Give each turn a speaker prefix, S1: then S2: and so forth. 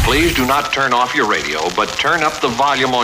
S1: Please do not turn off your radio, but turn up the volume on